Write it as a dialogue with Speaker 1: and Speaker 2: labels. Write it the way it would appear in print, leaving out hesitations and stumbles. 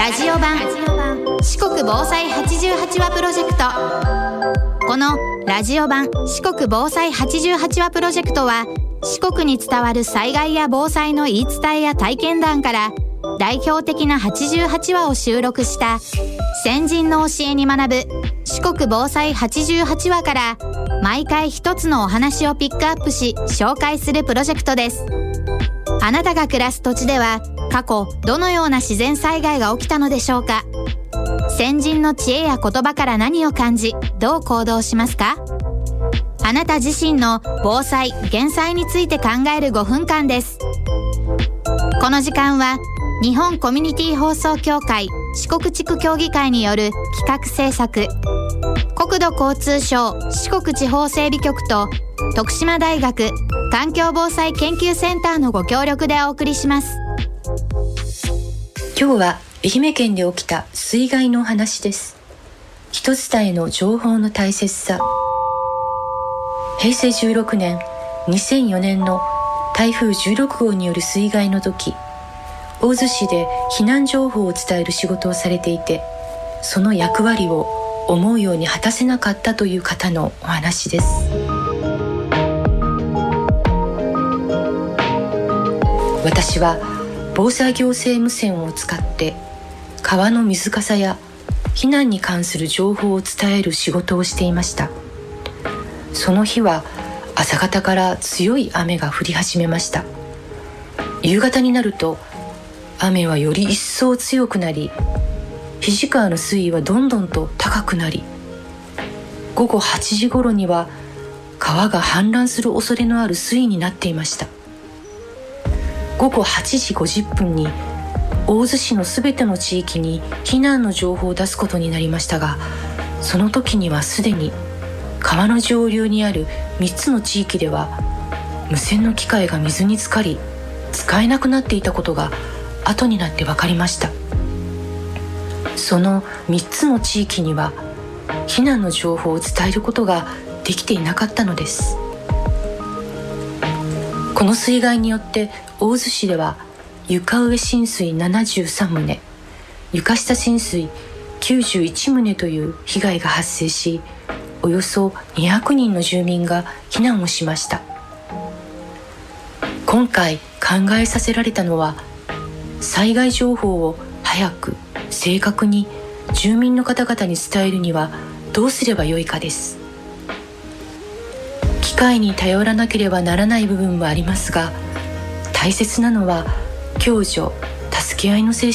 Speaker 1: ラジオ版四国防災88話プロジェクト。このラジオ版四国防災88話プロジェクトは、四国に伝わる災害や防災の言い伝えや体験談から代表的な88話を収録した先人の教えに学ぶ四国防災88話から、毎回一つのお話をピックアップし紹介するプロジェクトです。あなたが暮らす土地では過去どのような自然災害が起きたのでしょうか。先人の知恵や言葉から何を感じ、どう行動しますか。あなた自身の防災・減災について考える5分間です。この時間は日本コミュニティ放送協会四国地区協議会による企画制作、国土交通省四国地方整備局と徳島大学環境防災研究センターのご協力でお送りします。
Speaker 2: 今日は愛媛県で起きた水害のお話です。人伝えの情報の大切さ。平成16年、2004年の台風16号による水害の時、大洲市で避難情報を伝える仕事をされていて、その役割を思うように果たせなかったという方のお話です。私は防災行政無線を使って川の水かさや避難に関する情報を伝える仕事をしていました。その日は朝方から強い雨が降り始めました。夕方になると雨はより一層強くなり、肱川の水位はどんどんと高くなり、午後8時頃には川が氾濫する恐れのある水位になっていました。午後8時50分に大洲市のすべての地域に避難の情報を出すことになりましたが、その時にはすでに川の上流にある3つの地域では無線の機械が水に浸かり使えなくなっていたことが後になって分かりました。その3つの地域には避難の情報を伝えることができていなかったのです。この水害によって大洲市では床上浸水73棟、床下浸水91棟という被害が発生し、およそ200人の住民が避難をしました。今回考えさせられたのは、災害情報を早く正確に住民の方々に伝えるにはどうすればよいかです。機械に頼らなければならない部分もありますが、大切なのは共助・助け合いの精